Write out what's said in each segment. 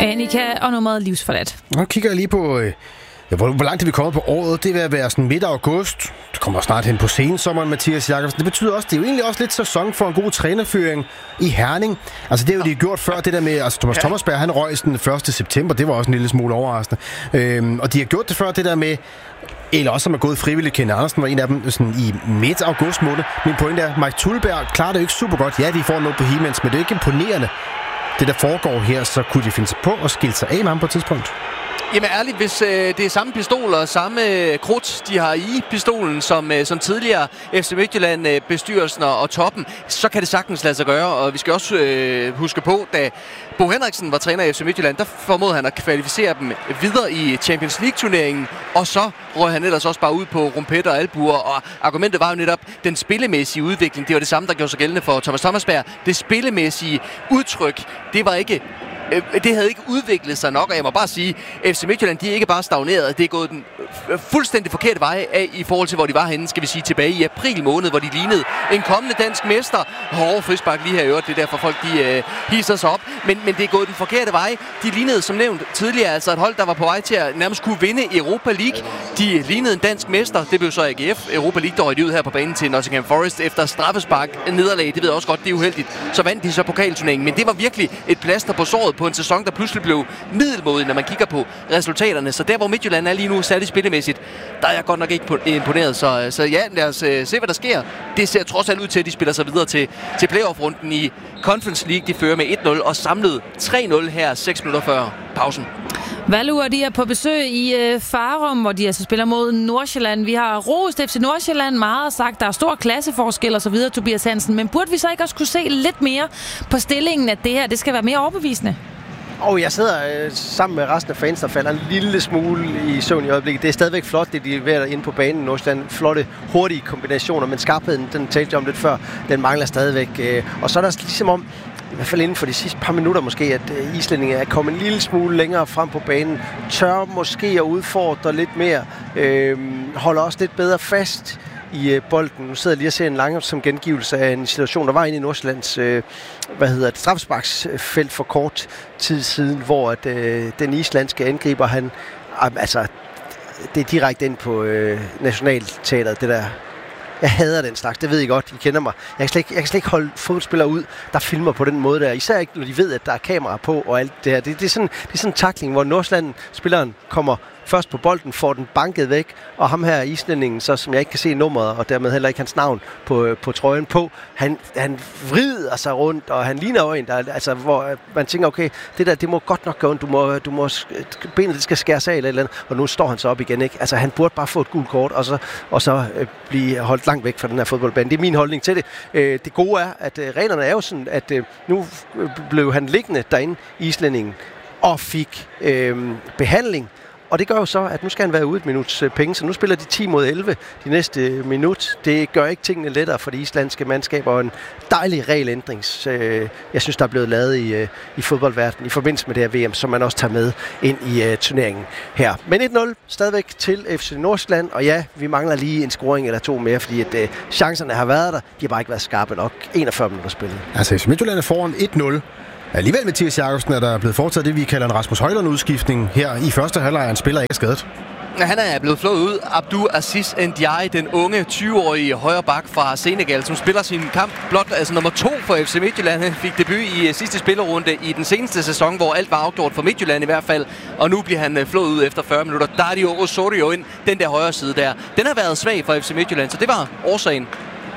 Annika og nummeret Livsforladt. Nu kigger jeg lige på, hvor langt er vi kommet på året. Det vil være sådan midt af august. Det kommer snart hen på sensommeren, Mathias Jakobsen. Det betyder også, det er jo egentlig også lidt sæson for en god trænerføring i Herning. Altså det er jo de gjort før, det der med, altså Thomas Thomasberg, han røg den 1. september. Det var også en lille smule overraskende. Og de har gjort det før, det der med, eller også som er gået frivilligt. Kenneth Andersen var en af dem sådan i midt august måned. Min pointe er, Mike Thuleberg klarer det jo ikke super godt. Ja, de får noget på Hemans, men det er ikke imponerende. Det, der foregår her, så kunne de finde sig på at skille sig af med ham på et tidspunkt. Jamen ærligt, hvis det er samme pistol og samme krudt, de har i pistolen, som tidligere FC Midtjylland, bestyrelsen og toppen, så kan det sagtens lade sig gøre. Og vi skal også huske på, da Bo Henriksen var træner i FC Midtjylland, der formåede han at kvalificere dem videre i Champions League-turneringen, og så røg han ellers også bare ud på rumpetter og albuer, og argumentet var jo netop den spillemæssige udvikling. Det var det samme, der gjorde sig gældende for Thomas Thomasberg. Det spillemæssige udtryk, det havde ikke udviklet sig nok, og jeg må bare sige, FC Midtjylland, de er ikke bare stagneret, det er gået den fuldstændig forkerte vej af i forhold til, hvor de var henne, skal vi sige, tilbage i april måned, hvor de lignede en kommende dansk mester. Hårde frispark lige her i øvrigt, det er derfor folk, de hisser sig op, men det er gået den forkerte vej. De lignede, som nævnt tidligere, altså et hold, der var på vej til at nærmest kunne vinde Europa League. De lignede en dansk mester, det blev så AGF. Europa League, der røg de ud her på banen til Nottingham Forest efter straffespark nederlag, det ved jeg også godt, det er uheldigt. Så vandt de så pokalturneringen, men det var virkelig et plaster på såret på en sæson, der pludselig blev middelmådig, når man kigger på resultaterne. Så der, hvor Midtjylland er lige nu, særligt spillemæssigt, der er jeg godt nok ikke imponeret. Så ja, lad os se, hvad der sker. Det ser trods alt ud til, at de spiller sig videre til playoff-runden i Conference League. De fører med 1-0 og samlet 3-0 her 6 minutter før pausen. Valur, de er på besøg i Farum, hvor de altså spiller mod Nordsjælland. Vi har rost FC Nordsjælland meget og sagt, der er stor klasseforskel og så videre, Tobias Hansen. Men burde vi så ikke også kunne se lidt mere på stillingen, at det her det skal være mere overbevisende? Jeg sidder sammen med resten af fans, der falder en lille smule i søvn i øjeblikket. Det er stadigvæk flot, det de leverer inde på banen. Nordsjælland, flotte, hurtige kombinationer, men skarpheden, den talte jeg om lidt før, den mangler stadigvæk. Og så er der ligesom om, i hvert fald inden for de sidste par minutter måske, at islændinge er kommet en lille smule længere frem på banen. Tør måske at udfordre lidt mere. Holder også lidt bedre fast i bolden. Nu sidder jeg lige og ser en langsom gengivelse af en situation, der var inde i Nordsjællands straffesparksfelt for kort tid siden, hvor at, den islandske angriber, det er direkte ind på Nationalteatret, det der. Jeg hader den slags, det ved I godt, I kender mig. Jeg kan slet ikke holde fodboldspillere ud, der filmer på den måde der. Især ikke, når de ved, at der er kamera på og alt det her. Det er sådan en tackling, hvor Nordsjælland-spilleren kommer først på bolden, får den banket væk, og ham her islændingen, så som jeg ikke kan se nummeret, og dermed heller ikke hans navn på trøjen på, han vrider sig rundt, og han ligner øjen, altså, hvor man tænker, okay, det må godt nok gå ondt, du må benet skal skæres af eller et eller andet, og nu står han så op igen, ikke? Altså, han burde bare få et gult kort, og så blive holdt langt væk fra den her fodboldbane. Det er min holdning til det. Det gode er, at reglerne er jo sådan, at nu blev han liggende derinde, islændingen, og fik behandling. Og det gør jo så, at nu skal han være ude et minuts penge, så nu spiller de 10 mod 11 de næste minut. Det gør ikke tingene lettere for de islandske mandskaber, og en dejlig regelændring, jeg synes, der er blevet lavet i fodboldverdenen i forbindelse med det her VM, som man også tager med ind i turneringen her. Men 1-0 stadigvæk til FC Nordsjælland, og ja, vi mangler lige en scoring eller to mere, fordi at chancerne har været der, de har bare ikke været skarpe nok. 41 minutter spillet. Altså FC Midtjylland er foran 1-0. Alligevel, Mathias Jakobsen, er der blevet foretaget det, vi kalder en Rasmus Højlund-udskiftning her i første halvleg. En spiller ikke er skadet. Han er blevet flået ud. Abdou Aziz Ndiaye, den unge 20-årige højre bak fra Senegal, som spiller sin kamp blot nummer 2 for FC Midtjylland. Han fik debut i sidste spillerunde i den seneste sæson, hvor alt var afgjort for Midtjylland i hvert fald. Og nu bliver han flået ud efter 40 minutter. Dario Osorio ind, den der højre side der. Den har været svag for FC Midtjylland, så det var årsagen.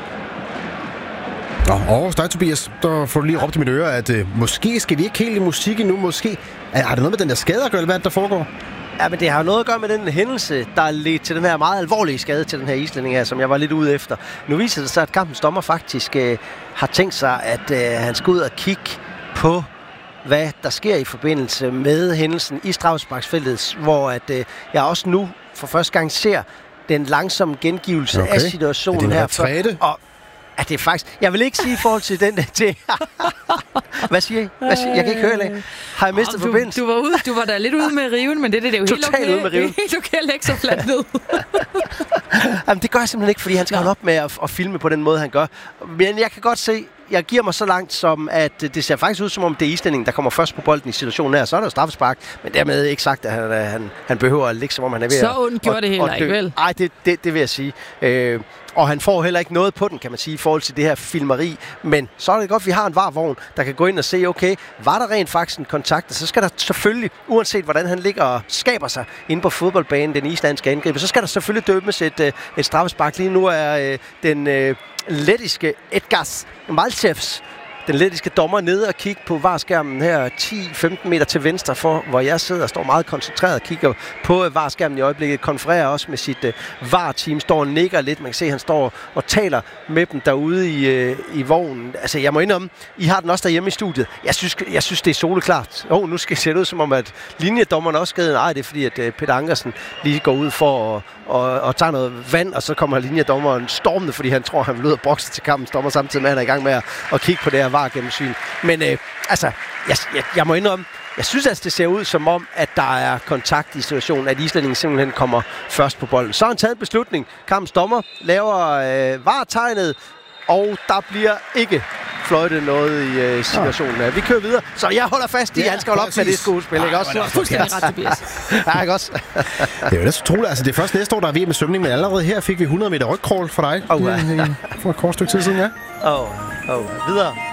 Og hos dig, Tobias, der får du lige råbt i mit øre, at måske skal vi ikke helt i musik endnu, måske. Har det noget med den der skade at gøre, eller hvad der foregår? Ja, men det har noget at gøre med den hændelse, der ledte til den her meget alvorlige skade til den her islænding her, som jeg var lidt ude efter. Nu viser det sig, at kampens dommer faktisk har tænkt sig, at han skal ud og kigge på, hvad der sker i forbindelse med hændelsen i straffesparksfeltet, hvor at, jeg også nu for første gang ser den langsomme gengivelse af situationen her. Ja, det er faktisk... Jeg vil ikke sige i forhold til den der... Hvad siger I? Jeg kan ikke høre det. Har jeg mistet forbindelse? Du var da lidt ude med riven, men det er jo helt okay. Totalt ude med riven. Det er helt okay at lægge så fladt ned. Jamen, det gør jeg simpelthen ikke, fordi han skal holde op med at filme på den måde, han gør. Men jeg kan godt se, jeg giver mig så langt som, at det ser faktisk ud som om det er islændingen, der kommer først på bolden i situationen her. Så er der jo straffespark, men dermed ikke sagt, at han behøver at ligge, som om han er ved så ondt gjorde det heller ikke, vel? Nej, det vil jeg sige. Og han får heller ikke noget på den, kan man sige, i forhold til det her filmeri. Men så er det godt, at vi har en VAR-vogn, der kan gå ind og se, okay, var der rent faktisk en kontakt? Så skal der selvfølgelig, uanset hvordan han ligger og skaber sig inde på fodboldbanen, den islandske angriber, så skal der selvfølgelig dømmes et straffespark. Lige nu er den lettiske Edgars Malcevs, den lettiske dommer, nede og kigge på VAR-skærmen her 10-15 meter til venstre for, hvor jeg sidder og står meget koncentreret og kigger på VAR-skærmen i øjeblikket. Konfererer også med sit VAR-team, står og nikker lidt. Man kan se, at han står og taler med dem derude i vognen. Altså, jeg må indrømme, I har den også derhjemme i studiet. Jeg synes det er soleklart. Nu skal det se ud som om, at linjedommerne også skrider. Nej, det er fordi, at Peter Ankersen lige går ud for og tager noget vand, og så kommer linjedommeren stormende, fordi han tror, han vil ud og bokse til kampen. Dommer samtidig med, at han er i gang med at kigge på det her VAR-gennemsyn. Men jeg må indrømme, jeg synes, at det ser ud som om, at der er kontakt i situationen, at islændingen simpelthen kommer først på bolden. Så har han taget en beslutning. Kampens dommer laver VAR-tegnet, og der bliver ikke fløjtet noget i situationen. Vi kører videre. Så jeg holder fast i, at han skal holde op med det skuespil, ikke også? Fuldstændig ret, Tobias. Ja, ikke også? Det er jo så utroligt. Altså, det er først næste år, der er VM med svømning, men allerede her fik vi 100 meter rygcrawl for dig. Ja. For et kort stykke tid siden, ja. Videre.